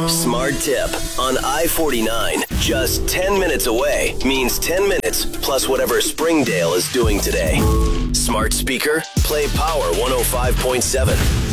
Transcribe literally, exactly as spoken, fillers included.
Smart tip. On I forty-nine, just ten minutes away means ten minutes plus whatever Springdale is doing today. Smart speaker, play Power one oh five point seven.